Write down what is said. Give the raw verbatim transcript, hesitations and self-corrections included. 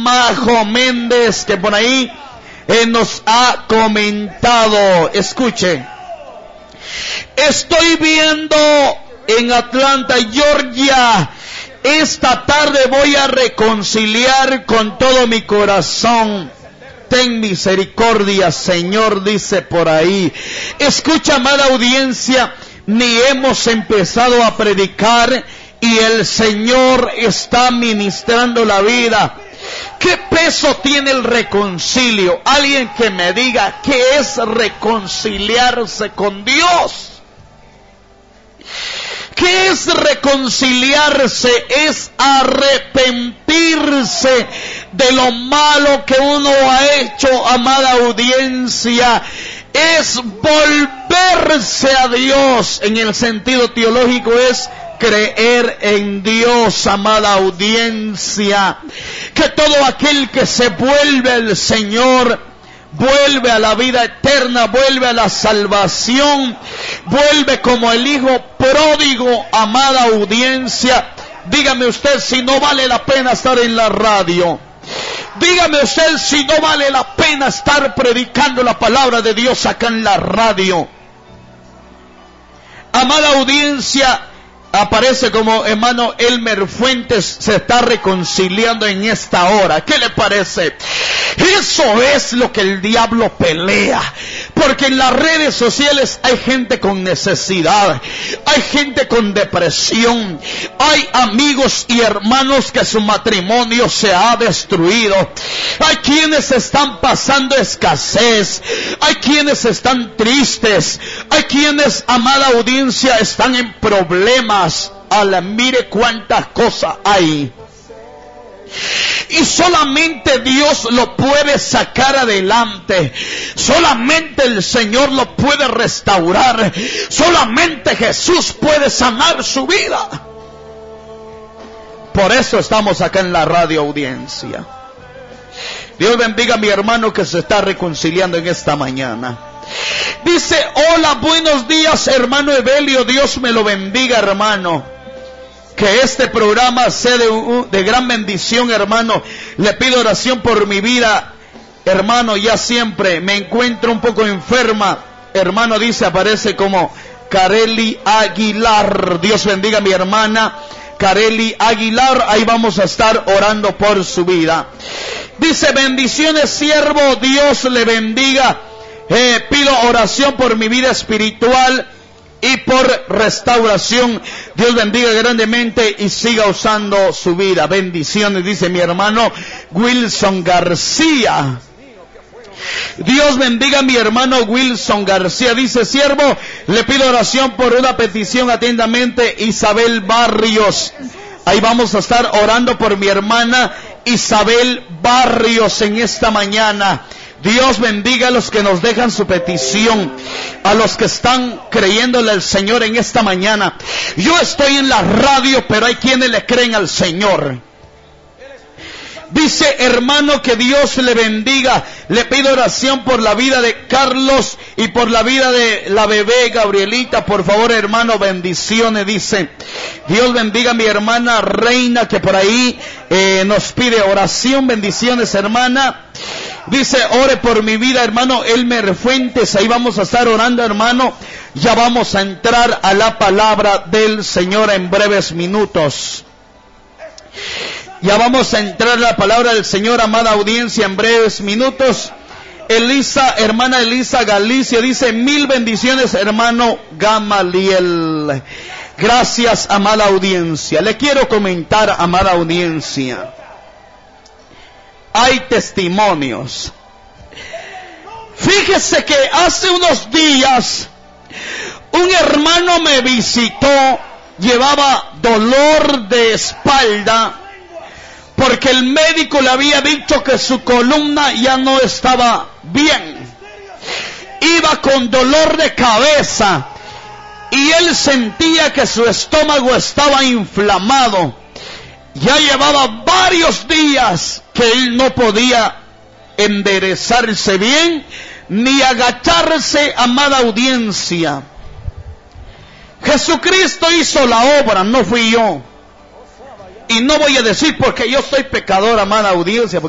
Majo Méndez, que por ahí eh, nos ha comentado. Escuche. Estoy viendo en Atlanta, Georgia. Esta tarde voy a reconciliar con todo mi corazón. Ten misericordia, Señor, dice por ahí. Escucha, amada audiencia, ni hemos empezado a predicar y el Señor está ministrando la vida. ¿Qué peso tiene el reconcilio? Alguien que me diga qué es reconciliarse con Dios. ¿Qué es reconciliarse? Es arrepentirse de lo malo que uno ha hecho, amada audiencia. Es volverse a Dios. En el sentido teológico es creer en Dios, amada audiencia. Que todo aquel que se vuelve al Señor vuelve a la vida eterna, vuelve a la salvación, vuelve como el hijo pródigo, amada audiencia. Dígame usted si no vale la pena estar en la radio. Dígame usted si no vale la pena estar predicando la palabra de Dios acá en la radio. Amada audiencia, aparece como hermano Elmer Fuentes se está reconciliando en esta hora. ¿Qué le parece? Eso es lo que el diablo pelea. Porque en las redes sociales hay gente con necesidad, hay gente con depresión, hay amigos y hermanos que su matrimonio se ha destruido, hay quienes están pasando escasez, hay quienes están tristes, hay quienes, amada audiencia, están en problemas. Ala, mire cuántas cosas hay. Y solamente Dios lo puede sacar adelante. Solamente el Señor lo puede restaurar. Solamente Jesús puede sanar su vida. Por eso estamos acá en la radio audiencia. Dios bendiga a mi hermano que se está reconciliando en esta mañana. Dice, hola, buenos días, hermano Evelio. Dios me lo bendiga, hermano. Que este programa sea de, de gran bendición, hermano. Le pido oración por mi vida, hermano. Ya siempre me encuentro un poco enferma. Hermano, dice, aparece como Carely Aguilar. Dios bendiga a mi hermana Carely Aguilar. Ahí vamos a estar orando por su vida. Dice, bendiciones, siervo. Dios le bendiga. Eh, pido oración por mi vida espiritual y por restauración. Dios bendiga grandemente y siga usando su vida. Bendiciones, dice mi hermano Wilson García. Dios bendiga a mi hermano Wilson García. Dice, siervo, le pido oración por una petición atentamente. Isabel Barrios. Ahí vamos a estar orando por mi hermana Isabel Barrios en esta mañana. Dios bendiga a los que nos dejan su petición, a los que están creyéndole al Señor en esta mañana. Yo estoy en la radio, pero hay quienes le creen al Señor. Dice, hermano, que Dios le bendiga. Le pido oración por la vida de Carlos y por la vida de la bebé Gabrielita. Por favor, hermano, bendiciones. Dice, Dios bendiga a mi hermana Reina, que por ahí eh, nos pide oración. Bendiciones, hermana. Dice, ore por mi vida, hermano Elmer Fuentes. Ahí vamos a estar orando, hermano. Ya vamos a entrar a la palabra del Señor en breves minutos. Ya vamos a entrar a la palabra del Señor, amada audiencia, en breves minutos. Elisa, hermana Elisa Galicia, dice, mil bendiciones, hermano Gamaliel. Gracias, amada audiencia. Le quiero comentar, amada audiencia. Hay testimonios. Fíjese que hace unos días un hermano me visitó, llevaba dolor de espalda porque el médico le había dicho que su columna ya no estaba bien. Iba con dolor de cabeza y él sentía que su estómago estaba inflamado. Ya llevaba varios días que él no podía enderezarse bien ni agacharse, amada audiencia. Jesucristo hizo la obra, no fui yo. Y no voy a decir porque yo soy pecador, amada audiencia.